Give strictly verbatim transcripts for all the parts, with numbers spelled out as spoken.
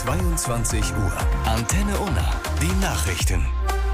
zweiundzwanzig Uhr. Antenne Unna. Die Nachrichten.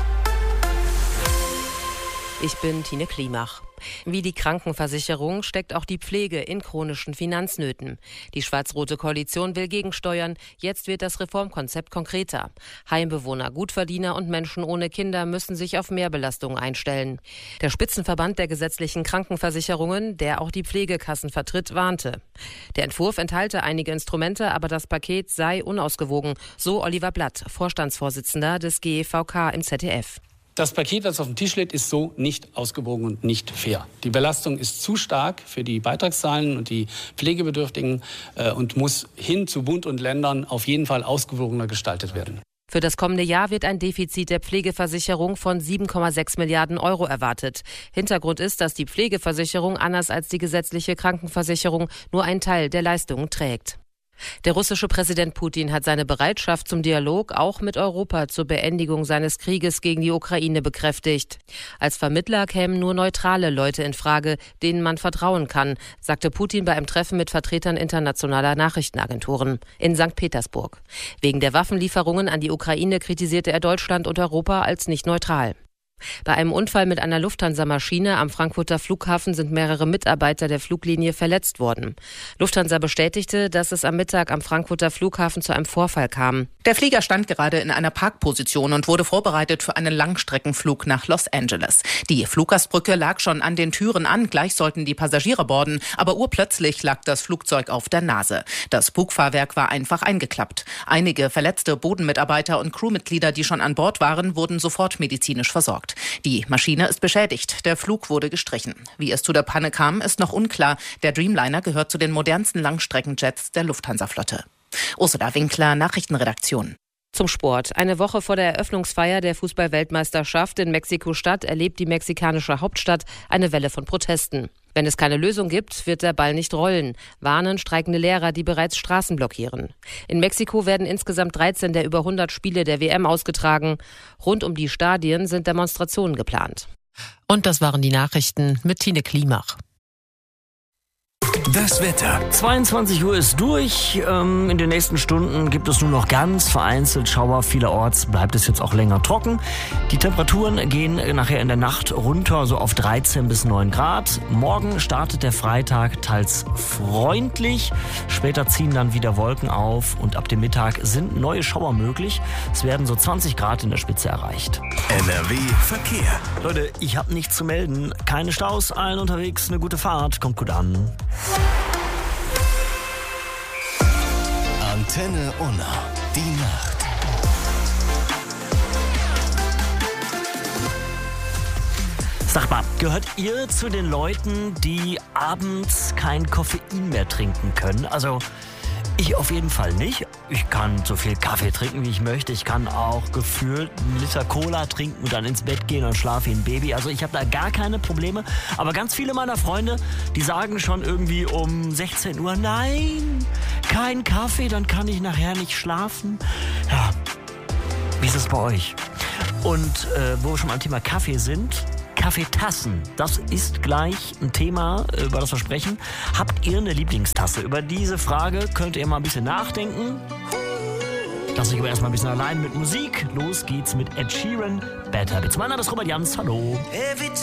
Ich bin Tine Klimach. Wie die Krankenversicherung steckt auch die Pflege in chronischen Finanznöten. Die schwarz-rote Koalition will gegensteuern. Jetzt wird das Reformkonzept konkreter. Heimbewohner, Gutverdiener und Menschen ohne Kinder müssen sich auf Mehrbelastungen einstellen. Der Spitzenverband der gesetzlichen Krankenversicherungen, der auch die Pflegekassen vertritt, warnte. Der Entwurf enthalte einige Instrumente, aber das Paket sei unausgewogen, so Oliver Blatt, Vorstandsvorsitzender des G E V K im Z D F. Das Paket, das auf dem Tisch liegt, ist so nicht ausgewogen und nicht fair. Die Belastung ist zu stark für die Beitragszahlen und die Pflegebedürftigen äh, und muss hin zu Bund und Ländern auf jeden Fall ausgewogener gestaltet werden. Für das kommende Jahr wird ein Defizit der Pflegeversicherung von sieben Komma sechs Milliarden Euro erwartet. Hintergrund ist, dass die Pflegeversicherung anders als die gesetzliche Krankenversicherung nur einen Teil der Leistungen trägt. Der russische Präsident Putin hat seine Bereitschaft zum Dialog auch mit Europa zur Beendigung seines Krieges gegen die Ukraine bekräftigt. Als Vermittler kämen nur neutrale Leute in Frage, denen man vertrauen kann, sagte Putin bei einem Treffen mit Vertretern internationaler Nachrichtenagenturen in Sankt Petersburg. Wegen der Waffenlieferungen an die Ukraine kritisierte er Deutschland und Europa als nicht neutral. Bei einem Unfall mit einer Lufthansa-Maschine am Frankfurter Flughafen sind mehrere Mitarbeiter der Fluglinie verletzt worden. Lufthansa bestätigte, dass es am Mittag am Frankfurter Flughafen zu einem Vorfall kam. Der Flieger stand gerade in einer Parkposition und wurde vorbereitet für einen Langstreckenflug nach Los Angeles. Die Fluggastbrücke lag schon an den Türen an, gleich sollten die Passagiere boarden, aber urplötzlich lag das Flugzeug auf der Nase. Das Bugfahrwerk war einfach eingeklappt. Einige verletzte Bodenmitarbeiter und Crewmitglieder, die schon an Bord waren, wurden sofort medizinisch versorgt. Die Maschine ist beschädigt, der Flug wurde gestrichen. Wie es zu der Panne kam, ist noch unklar. Der Dreamliner gehört zu den modernsten Langstreckenjets der Lufthansa-Flotte. Ursula Winkler, Nachrichtenredaktion. Zum Sport. Eine Woche vor der Eröffnungsfeier der Fußball-Weltmeisterschaft in Mexiko-Stadt erlebt die mexikanische Hauptstadt eine Welle von Protesten. Wenn es keine Lösung gibt, wird der Ball nicht rollen, warnen streikende Lehrer, die bereits Straßen blockieren. In Mexiko werden insgesamt dreizehn der über hundert Spiele der W M ausgetragen. Rund um die Stadien sind Demonstrationen geplant. Und das waren die Nachrichten mit Tine Klimach. Das Wetter. zweiundzwanzig Uhr ist durch. Ähm, in den nächsten Stunden gibt es nur noch ganz vereinzelt Schauer. Vielerorts bleibt es jetzt auch länger trocken. Die Temperaturen gehen nachher in der Nacht runter, so auf dreizehn bis neun Grad. Morgen startet der Freitag teils freundlich. Später ziehen dann wieder Wolken auf und ab dem Mittag sind neue Schauer möglich. Es werden so zwanzig Grad in der Spitze erreicht. N R W Verkehr. Leute, ich habe nichts zu melden. Keine Staus, allen unterwegs, eine gute Fahrt. Kommt gut an. Antenne Unna. Die Nacht. Sag mal, gehört ihr zu den Leuten, die abends kein Koffein mehr trinken können? Also ich auf jeden Fall nicht. Ich kann so viel Kaffee trinken, wie ich möchte. Ich kann auch gefühlt einen Liter Cola trinken und dann ins Bett gehen und schlafe wie ein Baby. Also ich habe da gar keine Probleme. Aber ganz viele meiner Freunde, die sagen schon irgendwie um sechzehn Uhr, nein, kein Kaffee, dann kann ich nachher nicht schlafen. Ja, wie ist es bei euch? Und äh, wo wir schon beim Thema Kaffee sind, Kaffeetassen, das ist gleich ein Thema, über das wir sprechen. Habt ihr eine Lieblingstasse? Über diese Frage könnt ihr mal ein bisschen nachdenken. Lass euch aber erstmal ein bisschen allein mit Musik. Los geht's mit Ed Sheeran, Bad Habits. Mein Name ist Robert Jans, hallo.